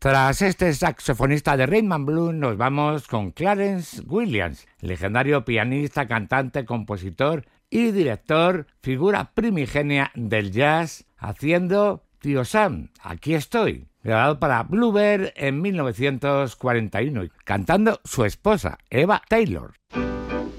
Tras este saxofonista de Rhythm and Blues nos vamos con Clarence Williams, legendario pianista, cantante, compositor y director, figura primigenia del jazz, haciendo Tío Sam, aquí estoy, grabado para Bluebird en 1941, cantando su esposa, Eva Taylor.